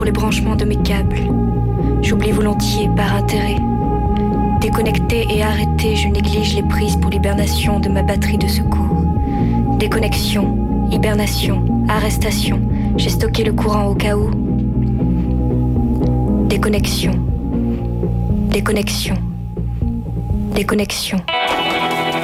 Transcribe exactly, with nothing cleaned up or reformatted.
pour les branchements de mes câbles. J'oublie volontiers par intérêt. Déconnecté et arrêté, je néglige les prises pour l'hibernation de ma batterie de secours. Déconnexion, hibernation, arrestation, j'ai stocké le courant au cas où. Déconnexion, déconnexion, déconnexion.